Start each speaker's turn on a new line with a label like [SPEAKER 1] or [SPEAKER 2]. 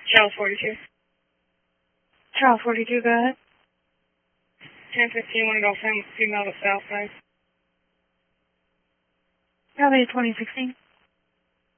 [SPEAKER 1] Charles 42.
[SPEAKER 2] Charles 42, go ahead.
[SPEAKER 1] 1015, want to go female to south side.
[SPEAKER 2] Probably 2016.